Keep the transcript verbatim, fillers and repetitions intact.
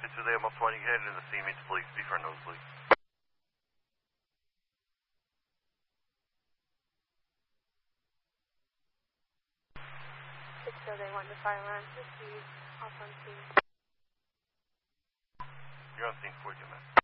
today, I'm pointing head in the C M E to police, be for nosebleed. six oh eight one to fire alarm, proceed, off on scene. You're on scene for you, man.